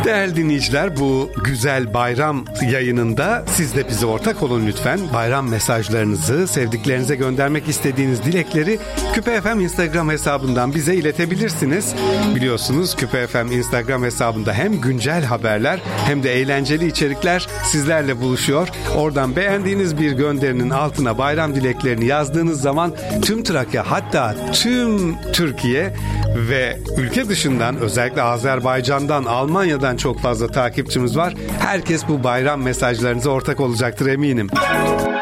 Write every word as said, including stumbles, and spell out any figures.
Değerli dinleyiciler, bu güzel bayram yayınında siz de bize ortak olun lütfen. Bayram mesajlarınızı, sevdiklerinize göndermek istediğiniz dilekleri Küpe F M Instagram hesabından bize iletebilirsiniz. Biliyorsunuz Küpe F M Instagram hesabında hem güncel haberler hem de eğlenceli içerikler sizlerle buluşuyor. Oradan beğendiğiniz bir gönderinin altına bayram dileklerini yazdığınız zaman tüm Trakya, hatta tüm Türkiye ve ülke dışından, özellikle Azerbaycan'dan, Almanya'dan çok fazla takipçimiz var. Herkes bu bayram mesajlarınıza ortak olacaktır eminim.